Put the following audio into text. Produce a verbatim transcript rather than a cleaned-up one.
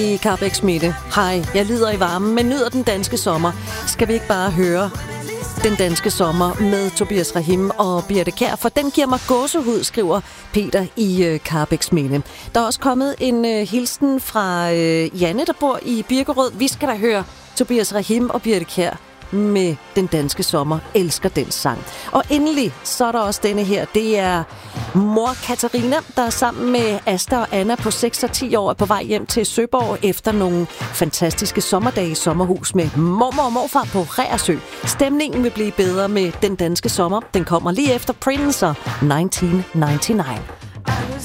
I Karrebæksminde. Hej, jeg lider i varmen, men nyder den danske sommer. Skal vi ikke bare høre Den danske sommer med Tobias Rahim og Birthe Kjær, for den giver mig gåsehud, skriver Peter i øh, Karrebæksminde. Der er også kommet en øh, hilsen fra øh, Janne, der bor i Birkerød. Vi skal da høre Tobias Rahim og Birthe Kjær med Den danske sommer. Elsker den sang. Og endelig, så er der også denne her. Det er mor Katarina, der er sammen med Asta og Anna på seks og ti år er på vej hjem til Søborg efter nogle fantastiske sommerdage i sommerhus med mormor og morfar på Reersø. Stemningen vil blive bedre med Den danske sommer. Den kommer lige efter Prince og nitten nioghalvfems.